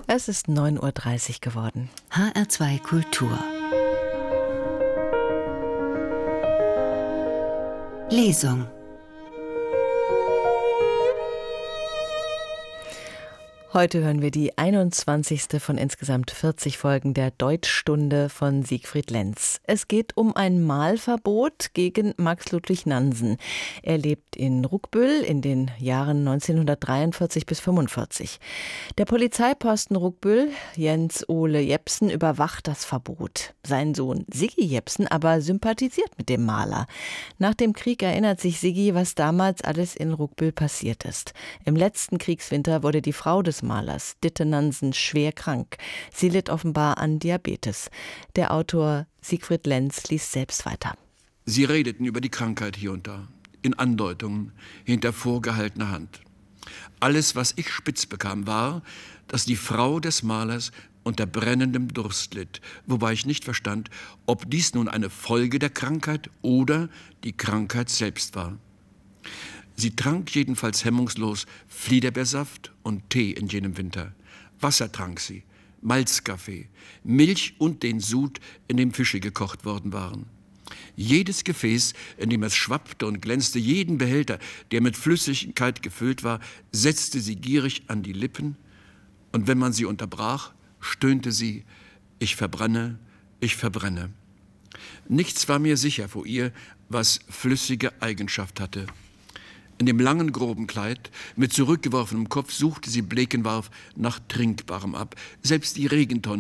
Es ist 9:30 Uhr geworden. HR2 Kultur. Lesung. Heute hören wir die 21. von insgesamt 40 Folgen der Deutschstunde von Siegfried Lenz. Es geht um ein Malverbot gegen Max Ludwig Nansen. Er lebt in Ruckbüll in den Jahren 1943 bis 1945. Der Polizeiposten Ruckbüll, Jens Ole Jepsen, überwacht das Verbot. Sein Sohn Siggi Jepsen aber sympathisiert mit dem Maler. Nach dem Krieg erinnert sich Siggi, was damals alles in Ruckbüll passiert ist. Im letzten Kriegswinter wurde die Frau des Malers, Ditte Nansen, schwer krank. Sie litt offenbar an Diabetes. Der Autor Siegfried Lenz liest selbst weiter. Sie redeten über die Krankheit hier und da, in Andeutungen, hinter vorgehaltener Hand. Alles, was ich spitz bekam, war, dass die Frau des Malers unter brennendem Durst litt, wobei ich nicht verstand, ob dies nun eine Folge der Krankheit oder die Krankheit selbst war. Sie trank jedenfalls hemmungslos Fliederbeersaft und Tee in jenem Winter. Wasser trank sie, Malzkaffee, Milch und den Sud, in dem Fische gekocht worden waren. Jedes Gefäß, in dem es schwappte und glänzte, jeden Behälter, der mit Flüssigkeit gefüllt war, setzte sie gierig an die Lippen, und wenn man sie unterbrach, stöhnte sie: Ich verbrenne, ich verbrenne. Nichts war mir sicher vor ihr, was flüssige Eigenschaft hatte. In dem langen, groben Kleid, mit zurückgeworfenem Kopf, suchte sie blekenwarf nach Trinkbarem ab. Selbst die Regentonne